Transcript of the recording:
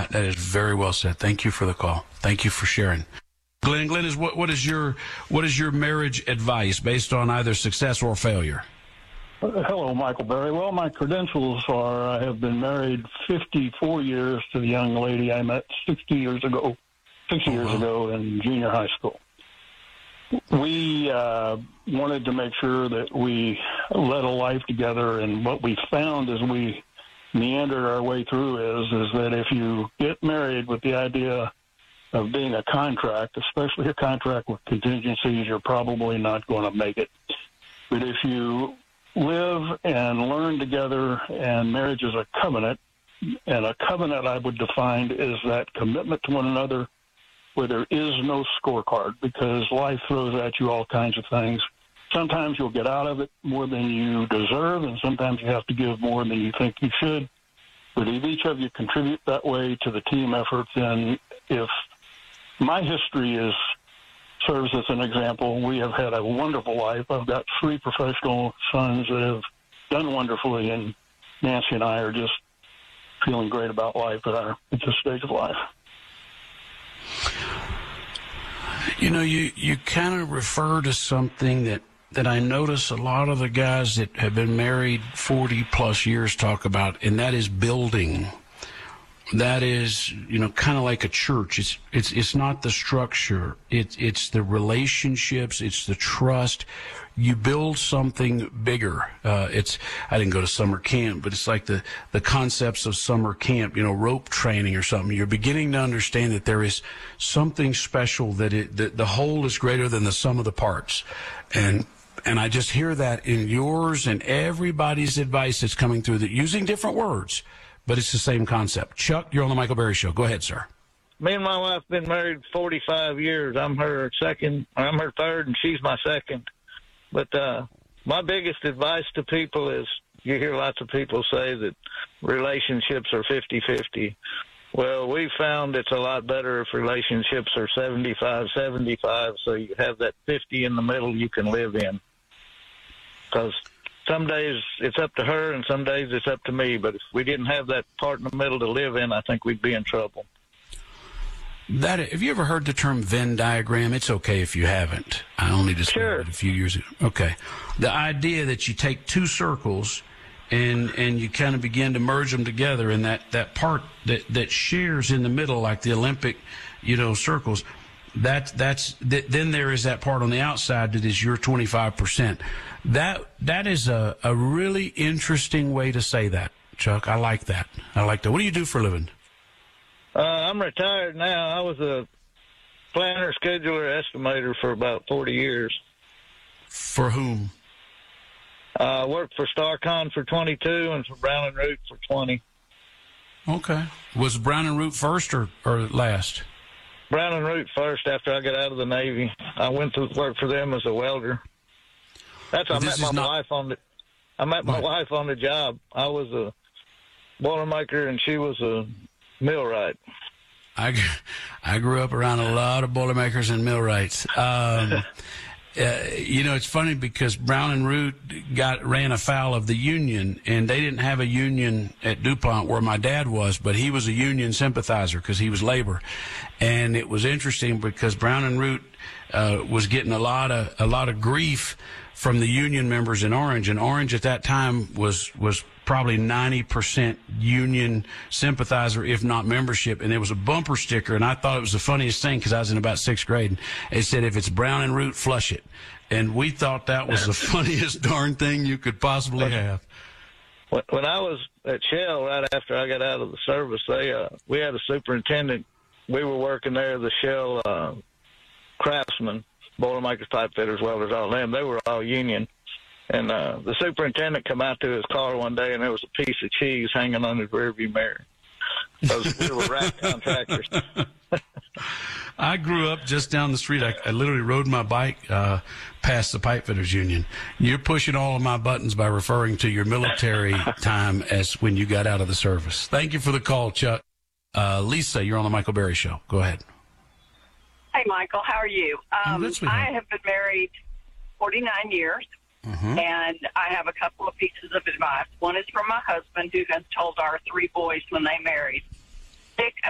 That is very well said. Thank you for the call. Thank you for sharing. Glenn, what is your marriage advice based on either success or failure? Hello, Michael Berry. Well, my credentials are I have been married 54 years to the young lady I met 60 years ago in junior high school. We wanted to make sure that we led a life together, and what we found as we meandered our way through is that if you get married with the idea of being a contract, especially a contract with contingencies, you're probably not going to make it. But if you live and learn together, and marriage is a covenant, and a covenant I would define is that commitment to one another where there is no scorecard, because life throws at you all kinds of things. Sometimes you'll get out of it more than you deserve, and sometimes you have to give more than you think you should. But if each of you contribute that way to the team effort, then if my history serves as an example, we have had a wonderful life. I've got 3 professional sons that have done wonderfully, and Nancy and I are just feeling great about life at this stage of life. You know, you kind of refer to something that I notice a lot of the guys that have been married 40 plus years talk about, and that is building. That is, you know, kind of like a church. It's not the structure. It's the relationships. It's the trust. You build something bigger. I didn't go to summer camp, but it's like the concepts of summer camp, you know, rope training or something. You're beginning to understand that there is something special, that the whole is greater than the sum of the parts. And I just hear that in yours and everybody's advice that's coming through, that using different words, but it's the same concept. Chuck, you're on the Michael Berry Show. Go ahead, sir. Me and my wife been married 45 years. I'm her third, and she's my second. But my biggest advice to people is, you hear lots of people say that relationships are 50-50. Well, we found it's a lot better if relationships are 75-75, so you have that 50 in the middle you can live in. Because some days it's up to her and some days it's up to me. But if we didn't have that part in the middle to live in, I think we'd be in trouble. Have you ever heard the term Venn diagram? It's okay if you haven't. I only discovered it a few years ago. Okay. The idea that you take 2 circles and you kind of begin to merge them together, and that part that shares in the middle, like the Olympic, you know, circles, then there is that part on the outside that is your 25%. That is a really interesting way to say that, Chuck. I like that. What do you do for a living? I'm retired now. I was a planner, scheduler, estimator for about 40 years. For whom? I worked for StarCon for 22 and for Brown and Root for 20. Okay. Was Brown and Root first or last? Brown and Root first after I got out of the Navy. I went to work for them as a welder. I met my wife on the job. I was a Boilermaker and she was a millwright. I grew up around a lot of Boilermakers and millwrights. You know, it's funny because Brown and Root ran afoul of the union, and they didn't have a union at DuPont where my dad was, but he was a union sympathizer because he was labor. And it was interesting because Brown and Root was getting a lot of grief from the union members in Orange, and Orange at that time was probably 90% union sympathizer, if not membership. And there was a bumper sticker, and I thought it was the funniest thing because I was in about 6th grade. And it said, "If it's Brown and Root, flush it." And we thought that was the funniest darn thing you could possibly have. When I was at Shell, right after I got out of the service, we had a superintendent. We were working there, the Shell craftsmen, Boilermakers, pipe fitters, welders, all them. They were all union. And the superintendent come out to his car one day, and there was a piece of cheese hanging on his rearview mirror. Because we were rack contractors. I grew up just down the street. I literally rode my bike past the Pipe Fitters Union. You're pushing all of my buttons by referring to your military time as when you got out of the service. Thank you for the call, Chuck. Lisa, you're on the Michael Berry Show. Go ahead. Hey, Michael. How are you? I have been married 49 years. Mm-hmm. And I have a couple of pieces of advice. One is from my husband, who has told our 3 boys when they married, pick a